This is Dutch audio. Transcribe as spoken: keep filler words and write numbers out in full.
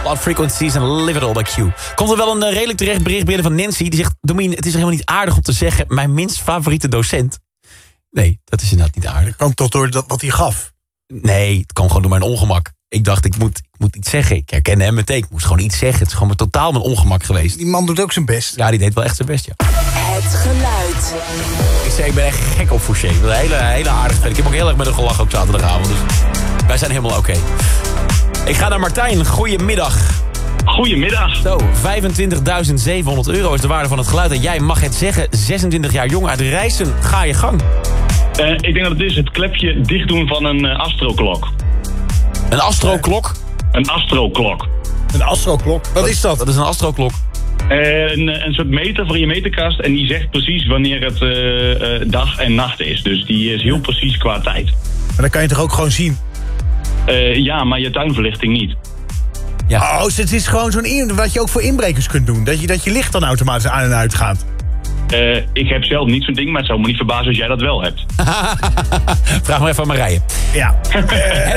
Loud Frequencies en Live It All by Q. Komt er wel een uh, redelijk terecht bericht binnen van Nancy. Die zegt, Domien, het is helemaal niet aardig om te zeggen... mijn minst favoriete docent. Nee, dat is inderdaad niet aardig. Dat kwam toch door dat, wat hij gaf? Nee, het kwam gewoon door mijn ongemak. Ik dacht, ik moet, ik moet iets zeggen. Ik herkende hem meteen. Ik moest gewoon iets zeggen. Het is gewoon totaal mijn ongemak geweest. Die man doet ook zijn best. Ja, die deed wel echt zijn best, ja. Het geluid. Ik zeg, ik ben echt gek op Fouché. Ik ben een hele, hele aardig fan. Ik heb ook heel erg met hem gelachen op zaterdagavond. Dus wij zijn helemaal oké. Okay. Ik ga naar Martijn. Goedemiddag. Goedemiddag. Zo, vijfentwintigduizend zevenhonderd euro is de waarde van het geluid. En jij mag het zeggen, zesentwintig jaar jong uit Rijssen. Ga je gang. Uh, ik denk dat het is het klepje dicht doen van een uh, astroklok. Een astroklok? Een astroklok. Een astroklok? Wat is dat? Dat is een astroklok. Uh, een, een soort meter voor je meterkast. En die zegt precies wanneer het uh, uh, dag en nacht is. Dus die is heel precies qua tijd. Maar dan kan je toch ook gewoon zien? Uh, ja, maar je tuinverlichting niet. Ja. Oh, dus het is gewoon zo'n in, wat je ook voor inbrekers kunt doen. Dat je, dat je licht dan automatisch aan en uit gaat. Uh, ik heb zelf niet zo'n ding, maar het zou me niet verbazen als jij dat wel hebt. Vraag maar even aan Marije. Ja.